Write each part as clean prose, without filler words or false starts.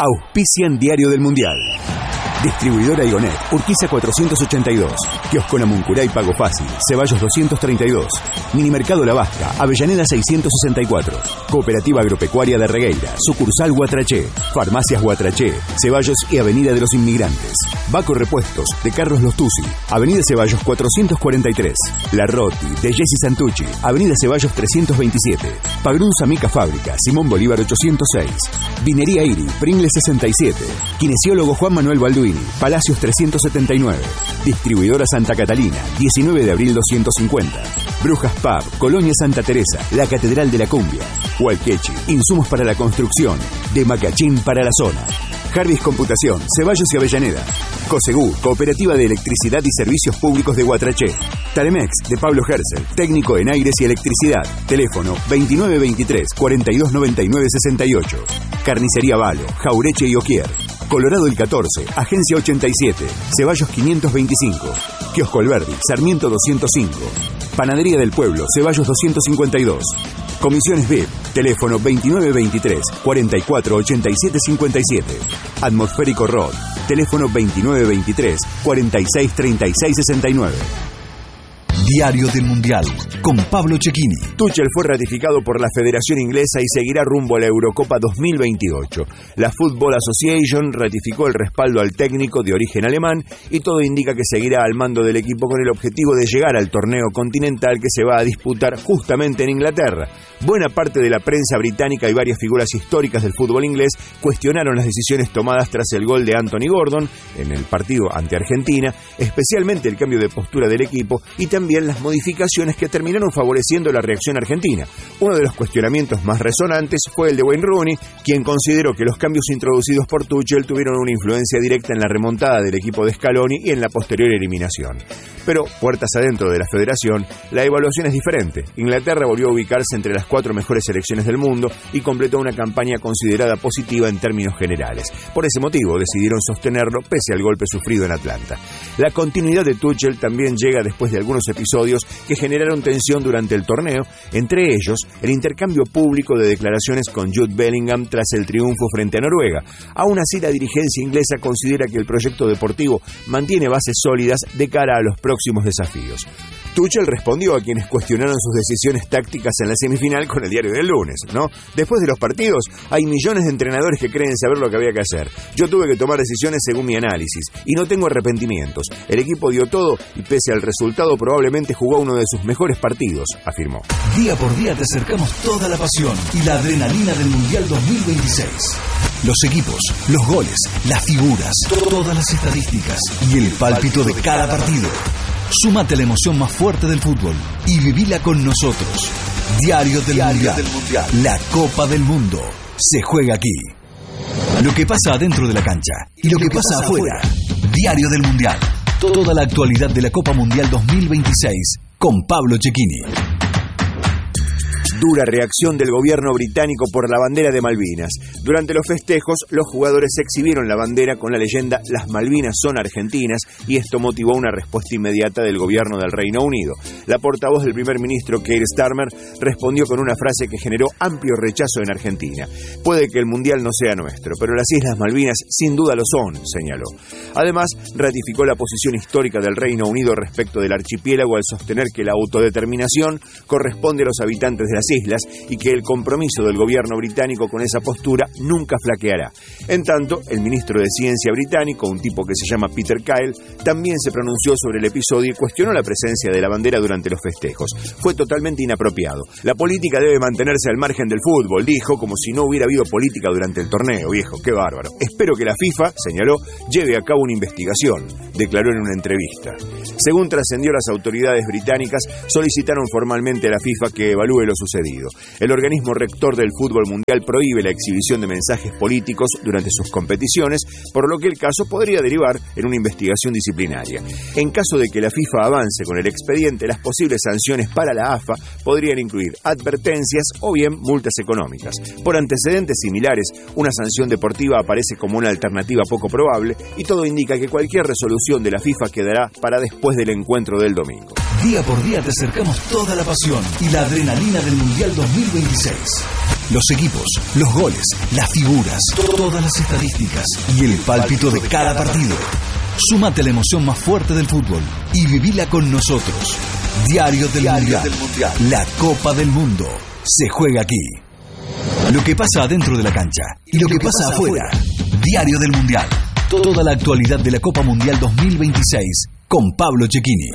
Auspician Diario del Mundial. Distribuidora Igonet, Urquiza 482, Kiosco Namuncurá y Pago Fácil, Ceballos 232, Minimercado La Vasca, Avellaneda 664, Cooperativa Agropecuaria de Regueira, Sucursal Guatraché, Farmacias Guatraché, Ceballos y Avenida de los Inmigrantes, Baco Repuestos, de Carlos Lostuzzi, Avenida Ceballos 443, La Roti, de Jessy Santucci, Avenida Ceballos 327, Pagrunza Mica Fábrica, Simón Bolívar 806, Vinería Iri, Pringles 67, Kinesiólogo Juan Manuel Balduini, Palacios 379, Distribuidora Santa Catalina, 19 de abril 250, Brujas Pub, Colonia Santa Teresa, la Catedral de la Cumbia, Hualquechi, insumos para la construcción, de Macachín para la zona, Jarvis Computación, Ceballos y Avellaneda, Cosegú, Cooperativa de Electricidad y Servicios Públicos de Guatraché, Talemex, de Pablo Hersel, técnico en aires y electricidad, teléfono 2923-4299-68, Carnicería Valo, Jaureche y Oquier, Colorado el 14, Agencia 87, Ceballos 525, Kiosco Alberdi, Sarmiento 205, Panadería del Pueblo, Ceballos 252, Comisiones VIP, teléfono 2923-448757, Atmosférico Rod, teléfono 2923-463669. Diario del Mundial, con Pablo Cecchini. Tuchel fue ratificado por la Federación Inglesa y seguirá rumbo a la Eurocopa 2028. La Football Association ratificó el respaldo al técnico de origen alemán y todo indica que seguirá al mando del equipo con el objetivo de llegar al torneo continental que se va a disputar justamente en Inglaterra. Buena parte de la prensa británica y varias figuras históricas del fútbol inglés cuestionaron las decisiones tomadas tras el gol de Anthony Gordon en el partido ante Argentina, especialmente el cambio de postura del equipo y también las modificaciones que terminaron favoreciendo la reacción argentina. Uno de los cuestionamientos más resonantes fue el de Wayne Rooney, quien consideró que los cambios introducidos por Tuchel tuvieron una influencia directa en la remontada del equipo de Scaloni y en la posterior eliminación. Pero, puertas adentro de la federación, la evaluación es diferente. Inglaterra volvió a ubicarse entre las 4 mejores selecciones del mundo y completó una campaña considerada positiva en términos generales. Por ese motivo decidieron sostenerlo pese al golpe sufrido en Atlanta. La continuidad de Tuchel también llega después de algunos episodios que generaron tensión durante el torneo, entre ellos el intercambio público de declaraciones con Jude Bellingham tras el triunfo frente a Noruega. Aún así, la dirigencia inglesa considera que el proyecto deportivo mantiene bases sólidas de cara a los próximos desafíos. Tuchel respondió a quienes cuestionaron sus decisiones tácticas en la semifinal con el diario del lunes, ¿no? Después de los partidos, hay millones de entrenadores que creen saber lo que había que hacer. Yo tuve que tomar decisiones según mi análisis, y no tengo arrepentimientos. El equipo dio todo, y pese al resultado probablemente jugó uno de sus mejores partidos, afirmó. Día por día te acercamos toda la pasión y la adrenalina del Mundial 2026. Los equipos, los goles, las figuras, todas las estadísticas y el pálpito de cada partido. Súmate a la emoción más fuerte del fútbol y vivila con nosotros. Diario del Mundial. La Copa del Mundo se juega aquí. Lo que pasa adentro de la cancha y lo que pasa afuera. Diario del Mundial. Toda la actualidad de la Copa Mundial 2026 con Pablo Cecchini. Dura reacción del gobierno británico por la bandera de Malvinas. Durante los festejos, los jugadores exhibieron la bandera con la leyenda "Las Malvinas son argentinas", y esto motivó una respuesta inmediata del gobierno del Reino Unido. La portavoz del primer ministro, Keir Starmer, respondió con una frase que generó amplio rechazo en Argentina. Puede que el mundial no sea nuestro, pero las Islas Malvinas sin duda lo son, señaló. Además, ratificó la posición histórica del Reino Unido respecto del archipiélago al sostener que la autodeterminación corresponde a los habitantes de las islas y que el compromiso del gobierno británico con esa postura nunca flaqueará. En tanto, el ministro de Ciencia británico, un tipo que se llama Peter Kyle, también se pronunció sobre el episodio y cuestionó la presencia de la bandera durante los festejos. Fue totalmente inapropiado. La política debe mantenerse al margen del fútbol, dijo, como si no hubiera habido política durante el torneo. Viejo, qué bárbaro. Espero que la FIFA, señaló, lleve a cabo una investigación, declaró en una entrevista. Según trascendió, las autoridades británicas solicitaron formalmente a la FIFA que evalúe lo sucedido. El organismo rector del fútbol mundial prohíbe la exhibición de mensajes políticos durante sus competiciones, por lo que el caso podría derivar en una investigación disciplinaria. En caso de que la FIFA avance con el expediente, las posibles sanciones para la AFA podrían incluir advertencias o bien multas económicas. Por antecedentes similares, una sanción deportiva aparece como una alternativa poco probable y todo indica que cualquier resolución de la FIFA quedará para después del encuentro del domingo. Día por día te acercamos toda la pasión y la adrenalina del Mundial 2026. los equipos, los goles, las figuras, todas las estadísticas y el pálpito de cada partido. Súmate a la emoción más fuerte del fútbol y vivila con nosotros. Diario del Mundial. La Copa del Mundo se juega aquí. Lo que pasa adentro de la cancha y lo que pasa afuera. Diario del Mundial. Toda la actualidad de la Copa Mundial 2026 con Pablo Cecchini.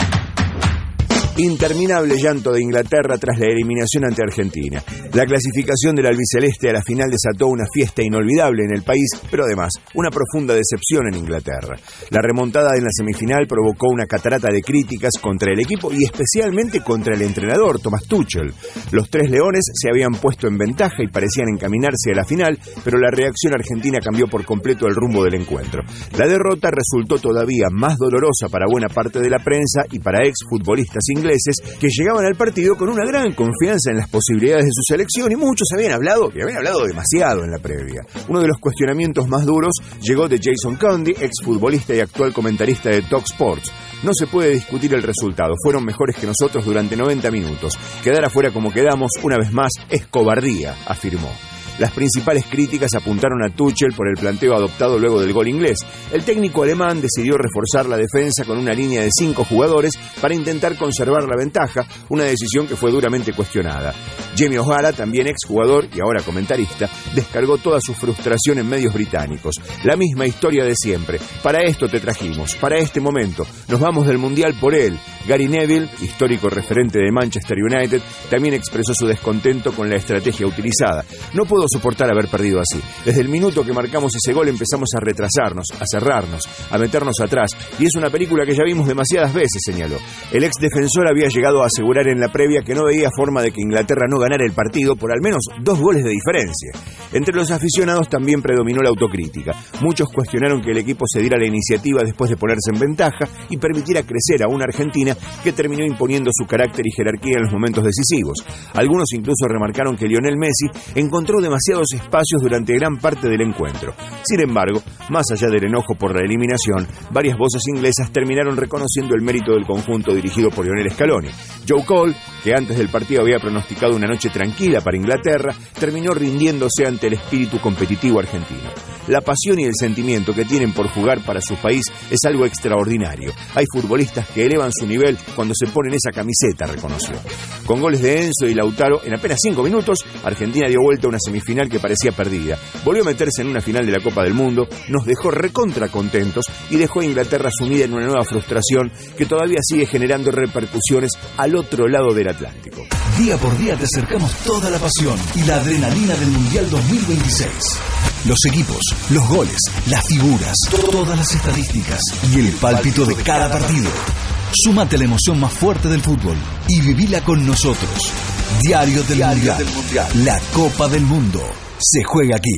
Interminable llanto de Inglaterra tras la eliminación ante Argentina. La clasificación del albiceleste a la final desató una fiesta inolvidable en el país, pero además una profunda decepción en Inglaterra. La remontada en la semifinal provocó una catarata de críticas contra el equipo y especialmente contra el entrenador, Thomas Tuchel. Los tres leones se habían puesto en ventaja y parecían encaminarse a la final, pero la reacción argentina cambió por completo el rumbo del encuentro. La derrota resultó todavía más dolorosa para buena parte de la prensa y para exfutbolistas ingleses que llegaban al partido con una gran confianza en las posibilidades de su selección y muchos habían hablado demasiado en la previa. Uno de los cuestionamientos más duros llegó de Jason Cundy, exfutbolista y actual comentarista de Talk Sports. No se puede discutir el resultado, fueron mejores que nosotros durante 90 minutos. Quedar afuera como quedamos, una vez más, es cobardía, afirmó. Las principales críticas apuntaron a Tuchel por el planteo adoptado luego del gol inglés. El técnico alemán decidió reforzar la defensa con una línea de 5 jugadores para intentar conservar la ventaja, una decisión que fue duramente cuestionada. Jamie O'Hara, también exjugador y ahora comentarista, descargó toda su frustración en medios británicos. La misma historia de siempre. Para esto te trajimos, para este momento. Nos vamos del Mundial por él. Gary Neville, histórico referente de Manchester United, también expresó su descontento con la estrategia utilizada. No puedo soportar haber perdido así. Desde el minuto que marcamos ese gol empezamos a retrasarnos, a cerrarnos, a meternos atrás, y es una película que ya vimos demasiadas veces, señaló. El ex defensor había llegado a asegurar en la previa que no veía forma de que Inglaterra no ganara el partido por al menos 2 goles de diferencia. Entre los aficionados también predominó la autocrítica. Muchos cuestionaron que el equipo se diera la iniciativa después de ponerse en ventaja y permitiera crecer a una Argentina que terminó imponiendo su carácter y jerarquía en los momentos decisivos. Algunos incluso remarcaron que Lionel Messi encontró demasiados espacios durante gran parte del encuentro. Sin embargo, más allá del enojo por la eliminación, varias voces inglesas terminaron reconociendo el mérito del conjunto dirigido por Lionel Scaloni. Joe Cole, que antes del partido había pronosticado una noche tranquila para Inglaterra, terminó rindiéndose ante el espíritu competitivo argentino. La pasión y el sentimiento que tienen por jugar para su país es algo extraordinario. Hay futbolistas que elevan su nivel cuando se ponen esa camiseta, reconoció. Con goles de Enzo y Lautaro, en apenas 5 minutos, Argentina dio vuelta a una semifinal que parecía perdida. Volvió a meterse en una final de la Copa del Mundo, nos dejó recontra contentos y dejó a Inglaterra sumida en una nueva frustración que todavía sigue generando repercusiones al otro lado del Atlántico. Día por día te acercamos toda la pasión y la adrenalina del Mundial 2026. Los equipos, los goles, las figuras, todas las estadísticas y el pálpito de cada partido. Súmate a la emoción más fuerte del fútbol y vivila con nosotros. Diario del Mundial. La Copa del Mundo se juega aquí.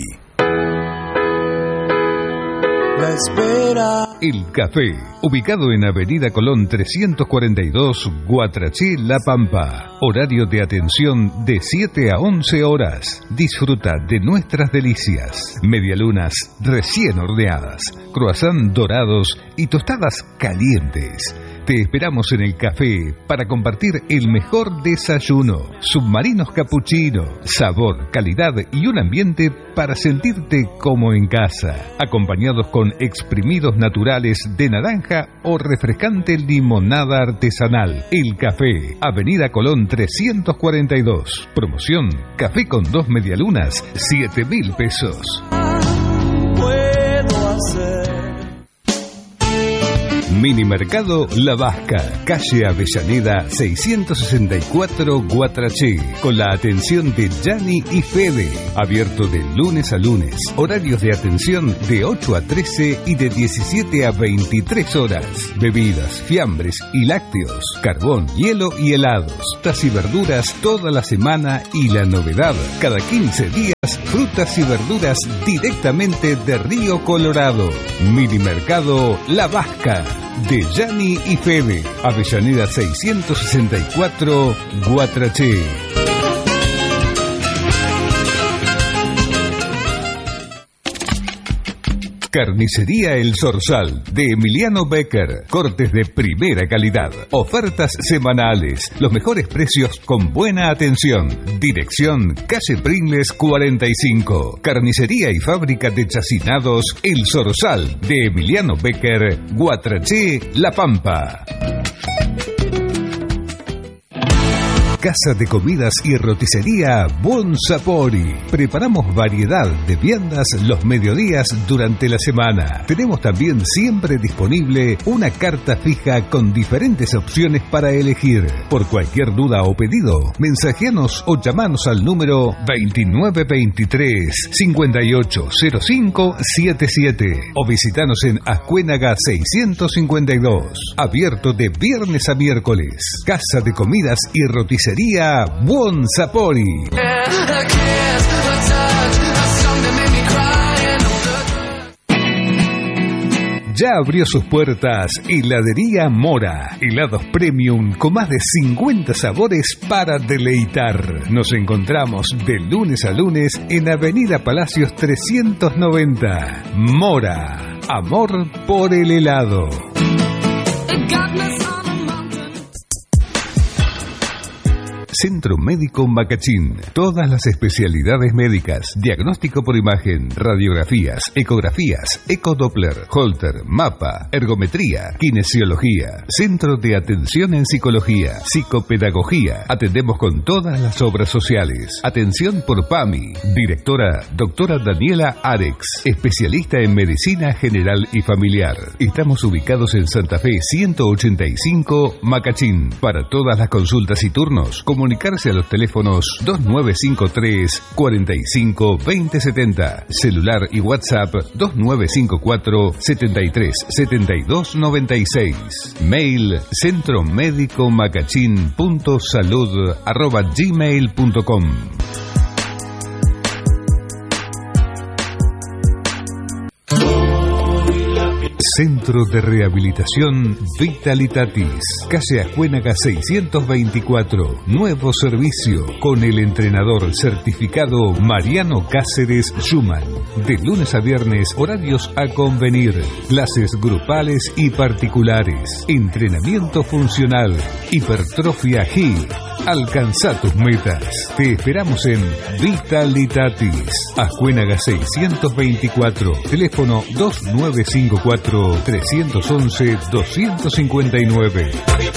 La espera. El Café, ubicado en Avenida Colón 342, Guatraché, La Pampa. Horario de atención de 7 a 11 horas. Disfruta de nuestras delicias. Medialunas recién horneadas, croissant dorados y tostadas calientes. Te esperamos en el café para compartir el mejor desayuno. Submarinos cappuccino, sabor, calidad y un ambiente para sentirte como en casa. Acompañados con exprimidos naturales de naranja o refrescante limonada artesanal. El Café, Avenida Colón 342. Promoción, café con 2 medialunas, 7,000 pesos. Puedo hacer. Minimercado La Vasca, calle Avellaneda 664 Guatraché, con la atención de Gianni y Fede, abierto de lunes a lunes, horarios de atención de 8 a 13 y de 17 a 23 horas, bebidas, fiambres y lácteos, carbón, hielo y helados, frutas y verduras toda la semana y la novedad, cada 15 días, frutas y verduras directamente de Río Colorado. Minimercado La Vasca, de Gianni y Fede, Avellaneda 664, Guatraché. Carnicería El Zorzal de Emiliano Becker. Cortes de primera calidad. Ofertas semanales. Los mejores precios con buena atención. Dirección calle Pringles 45. Carnicería y fábrica de chacinados El Zorzal de Emiliano Becker, Guatraché, La Pampa. Casa de Comidas y Roticería Buon Sapori. Preparamos variedad de viandas los mediodías durante la semana. Tenemos también siempre disponible una carta fija con diferentes opciones para elegir. Por cualquier duda o pedido, mensajeanos o llamanos al número 2923-580577 o visitanos en Ascuénaga 652. Abierto de viernes a miércoles. Casa de Comidas y Roticería Buon Sapori. Ya abrió sus puertas Heladería Mora. Helados premium con más de 50 sabores para deleitar. Nos encontramos de lunes a lunes en Avenida Palacios 390. Mora. Amor por el helado. Centro Médico Macachín. Todas las especialidades médicas, diagnóstico por imagen, radiografías, ecografías, ecodoppler, holter, mapa, ergometría, kinesiología. Centro de atención en psicología, psicopedagogía. Atendemos con todas las obras sociales. Atención por PAMI. Directora, doctora Daniela Arex, especialista en medicina general y familiar. Estamos ubicados en Santa Fe 185, Macachín. Para todas las consultas y turnos, comunicarse a los teléfonos 2953 45 2070, celular y WhatsApp 2954 73 72 96, mail centromédicomacachín.salud@gmail.com. Centro de Rehabilitación Vitalitatis, calle Ascuénaga 624, nuevo servicio, con el entrenador certificado Mariano Cáceres Schumann. De lunes a viernes, horarios a convenir, clases grupales y particulares, entrenamiento funcional, hipertrofia HIIT. Alcanza tus metas. Te esperamos en Vitalitatis, Ascuénaga 624, teléfono 2954-311-259.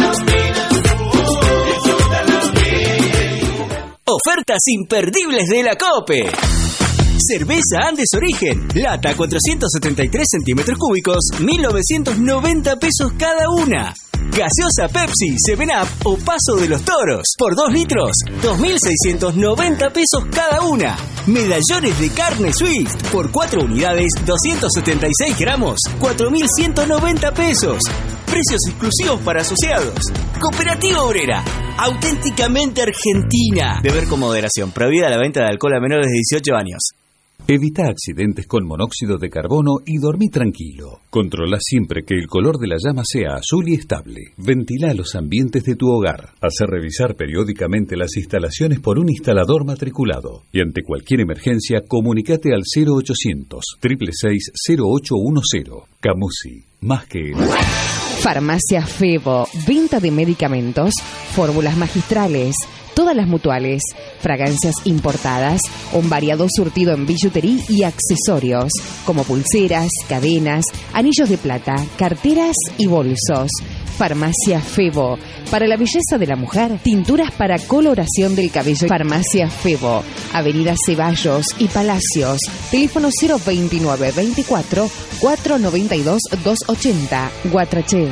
Ofertas imperdibles de la COPE. Cerveza Andes Origen, lata 473 centímetros cúbicos, 1.990 pesos cada una. Gaseosa Pepsi, 7up o Paso de los Toros, por 2 litros, 2.690 pesos cada una. Medallones de carne Swiss, por 4 unidades, 276 gramos, 4.190 pesos. Precios exclusivos para asociados. Cooperativa Obrera, auténticamente argentina. Beber con moderación, prohibida la venta de alcohol a menores de 18 años. Evita accidentes con monóxido de carbono y dormí tranquilo. Controla siempre que el color de la llama sea azul y estable. Ventila los ambientes de tu hogar. Hace revisar periódicamente las instalaciones por un instalador matriculado. Y ante cualquier emergencia, comunícate al 0800 666 0810. Camusi, más que... Farmacia Febo, venta de medicamentos, fórmulas magistrales, todas las mutuales, fragancias importadas, un variado surtido en billutería y accesorios, como pulseras, cadenas, anillos de plata, carteras y bolsos. Farmacia Febo, para la belleza de la mujer, tinturas para coloración del cabello. Farmacia Febo, Avenida Ceballos y Palacios, teléfono 029 24 492 280, Guatraché.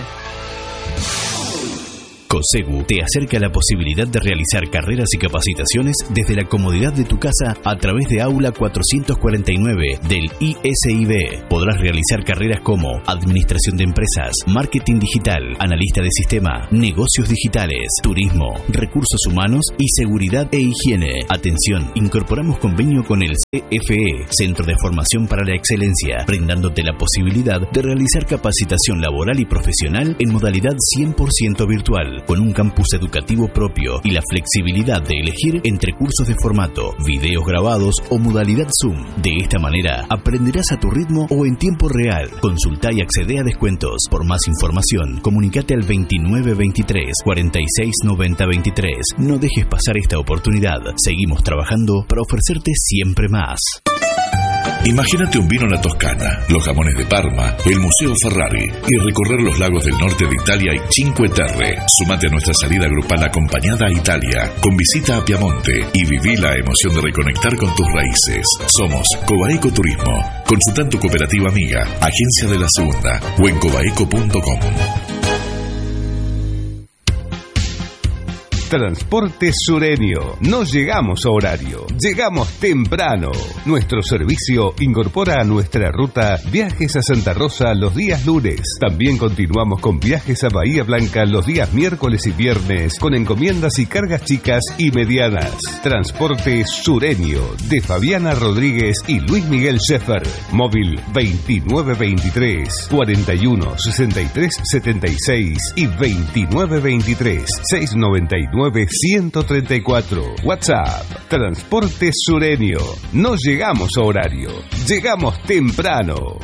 COSEGU te acerca a la posibilidad de realizar carreras y capacitaciones desde la comodidad de tu casa a través de Aula 449 del ISIB. Podrás realizar carreras como Administración de Empresas, Marketing Digital, Analista de Sistema, Negocios Digitales, Turismo, Recursos Humanos y Seguridad e Higiene. Atención, incorporamos convenio con el CFE, Centro de Formación para la Excelencia, brindándote la posibilidad de realizar capacitación laboral y profesional en modalidad 100% virtual. con un campus educativo propio y la flexibilidad de elegir entre cursos de formato, videos grabados o modalidad Zoom. De esta manera, aprenderás a tu ritmo o en tiempo real. Consulta y accede a descuentos. Por más información, comunícate al 2923 46 90 23. No dejes pasar esta oportunidad. Seguimos trabajando para ofrecerte siempre más. Imagínate un vino en la Toscana, los jamones de Parma, el Museo Ferrari y recorrer los lagos del norte de Italia y Cinque Terre. Sumate a nuestra salida grupal acompañada a Italia, con visita a Piamonte y viví la emoción de reconectar con tus raíces. Somos Cobaeco Turismo. Consulta en tu cooperativa amiga, Agencia de la Segunda o en cobaeco.com. Transporte Sureño. No llegamos a horario, llegamos temprano. Nuestro servicio incorpora a nuestra ruta viajes a Santa Rosa los días lunes. También continuamos con viajes a Bahía Blanca los días miércoles y viernes con encomiendas y cargas chicas y medianas. Transporte Sureño de Fabiana Rodríguez y Luis Miguel Scheffer. Móvil 2923 41 63 76 y 2923 699 134. WhatsApp. Transporte Sureño. No llegamos a horario, llegamos temprano.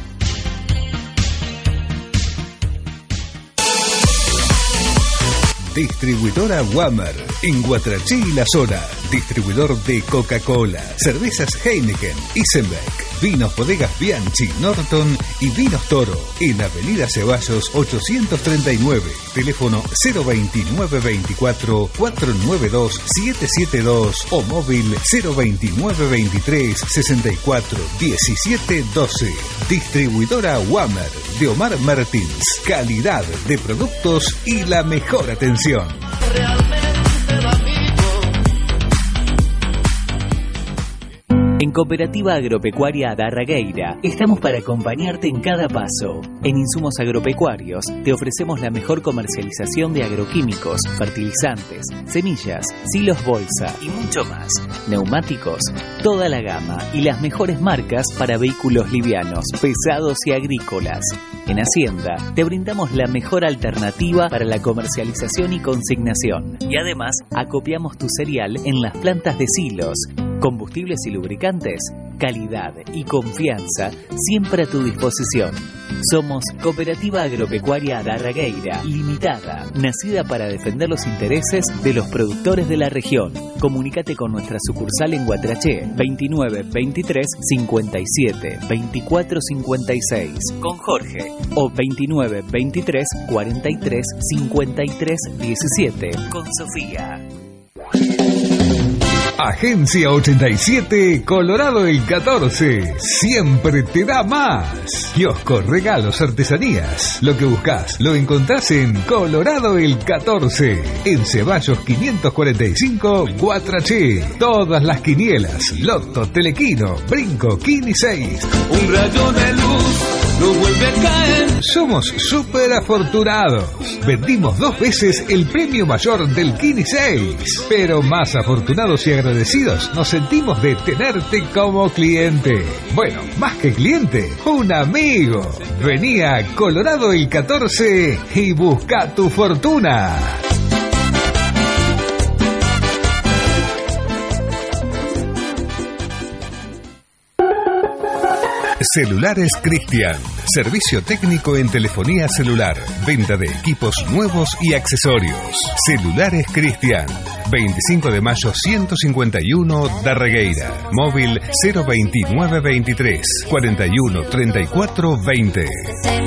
Distribuidora Wammer en Guatraché y la zona. Distribuidor de Coca-Cola, cervezas Heineken, Isenbeck, vinos bodegas Bianchi, Norton y vinos Toro. En Avenida Ceballos 839. Teléfono 029 24 492 772 o móvil 029 23 64 17 12. Distribuidora Wammer de Omar Martins. Calidad de productos y la mejor atención. En Cooperativa Agropecuaria Darragueira estamos para acompañarte en cada paso. En insumos agropecuarios te ofrecemos la mejor comercialización de agroquímicos, fertilizantes, semillas, silos bolsa y mucho más. Neumáticos, toda la gama y las mejores marcas para vehículos livianos, pesados y agrícolas. En Hacienda te brindamos la mejor alternativa para la comercialización y consignación. Y además acopiamos tu cereal en las plantas de silos. Combustibles y lubricantes, calidad y confianza siempre a tu disposición. Somos Cooperativa Agropecuaria Darragueira Limitada, nacida para defender los intereses de los productores de la región. Comunícate con nuestra sucursal en Guatraché, 29 23 57 24 56, con Jorge, o 29 23 43 53 17, con Sofía. Agencia 87, Colorado el 14. Siempre te da más. Kiosco, regalos, artesanías. Lo que buscas lo encontrás en Colorado el 14. En Ceballos 545, Guatraché. Todas las quinielas, loto, telequino, brinco, quini 6. Un rayo de luz no vuelve a caer. Somos súper afortunados. Vendimos 2 veces el premio mayor del quini 6. Pero más afortunados y agradecidos nos sentimos de tenerte como cliente. Bueno, más que cliente, un amigo. Vení a Colorado el 14 y busca tu fortuna. Celulares Cristian. Servicio técnico en telefonía celular. Venta de equipos nuevos y accesorios. Celulares Cristian. 25 de mayo 151, Darragueira. Móvil 029 23 41 34 20.